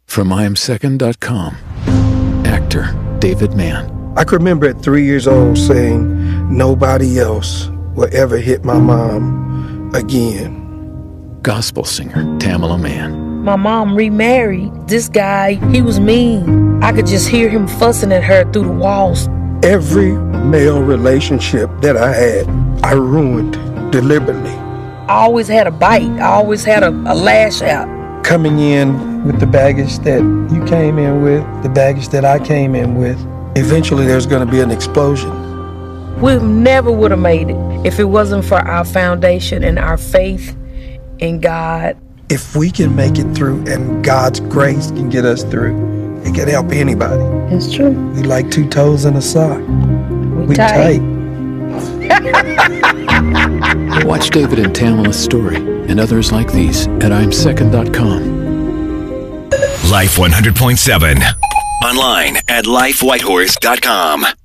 From IamSecond.com, actor David Mann. I can remember at 3 years old saying, nobody else will ever hit my mom again. Gospel singer Tamala Mann. My mom remarried. This guy, he was mean. I could just hear him fussing at her through the walls. Every male relationship that I had, I ruined deliberately. I always had a bite. I always had a lash out. Coming in with the baggage that you came in with, the baggage that I came in with, eventually there's going to be an explosion. We never would have made it if it wasn't for our foundation and our faith in God. If we can make it through and God's grace can get us through, it can help anybody. It's true. We like two toes in a sock. We tight. Watch David and Tamala's story and others like these at IamSecond.com. Life 100.7. Online at lifewhitehorse.com.